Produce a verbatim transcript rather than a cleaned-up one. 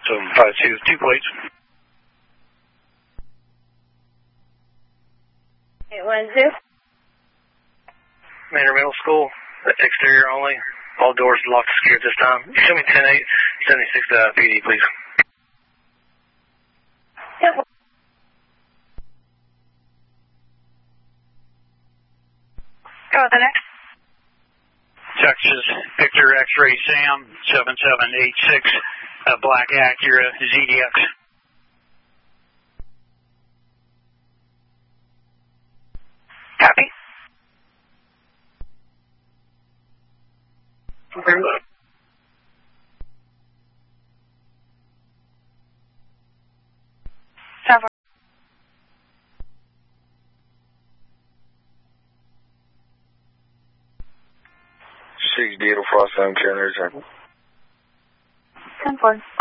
seven five two, two plates. eight one two. Manor Middle School, exterior only. All doors locked and secured this time. Show me ten eight seventy-six uh, P D, please. Yep. Go with the next. Texas Victor X-Ray Sam seven seven eight six, uh, Black Acura Z D X. Copy. Confirm. Several. Six Beetle Frost Home Care Nurse. ten four.